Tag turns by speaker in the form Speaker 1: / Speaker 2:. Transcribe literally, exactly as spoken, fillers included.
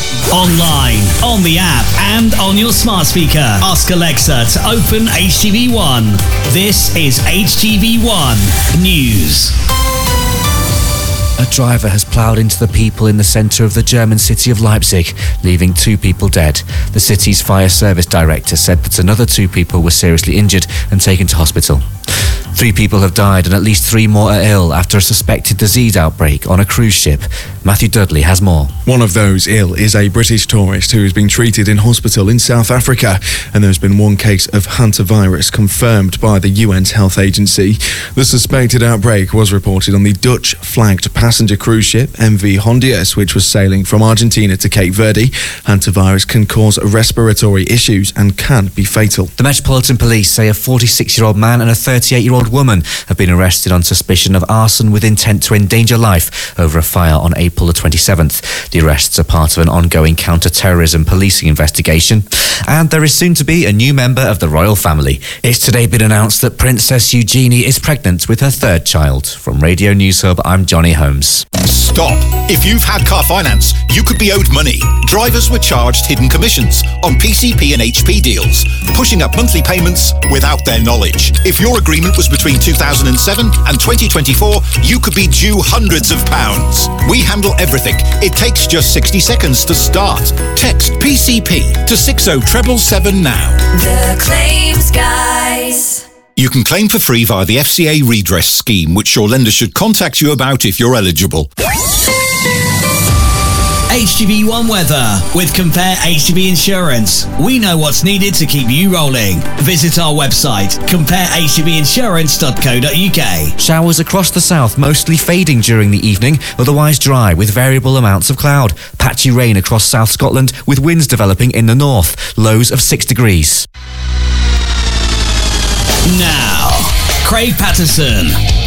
Speaker 1: Online, on the app, and on your smart speaker. Ask Alexa to open H T V one. This is H T V one News.
Speaker 2: A driver has ploughed into the people in the centre of the German city of Leipzig, leaving two people dead. The city's fire service director said that another two people were seriously injured and taken to hospital. Three people have died and at least three more are ill after a suspected disease outbreak on a cruise ship. Matthew Dudley has more.
Speaker 3: One of those ill is a British tourist who has been treated in hospital in South Africa, and there's been one case of hantavirus confirmed by the U N's health agency. The suspected outbreak was reported on the Dutch-flagged passenger cruise ship M V Hondius, which was sailing from Argentina to Cape Verde. Hantavirus can cause respiratory issues and can be fatal.
Speaker 2: The Metropolitan Police say a forty-six-year-old man and a thirty-eight-year-old woman have been arrested on suspicion of arson with intent to endanger life over a fire on April the twenty-seventh. The arrests are part of an ongoing counter-terrorism policing investigation. And there is soon to be a new member of the royal family. It's today been announced that Princess Eugenie is pregnant with her third child. From Radio News Hub, I'm Johnny Holmes.
Speaker 4: Stop. If you've had car finance, you could be owed money. Drivers were charged hidden commissions on P C P and H P deals, pushing up monthly payments without their knowledge. If your agreement was between two thousand seven and twenty twenty-four, you could be due hundreds of pounds. We handle everything. It takes just sixty seconds to start. Text P C P to six oh seven seven now.
Speaker 5: The Claims Guys.
Speaker 4: You can claim for free via the F C A redress scheme, which your lender should contact you about if you're eligible.
Speaker 1: H T V one weather with Compare H T V Insurance. We know what's needed to keep you rolling. Visit our website, compare h t v insurance dot co dot u k.
Speaker 2: Showers across the south, mostly fading during the evening, otherwise dry with variable amounts of cloud. Patchy rain across South Scotland with winds developing in the north. Lows of six degrees.
Speaker 1: Now, Craig Patterson.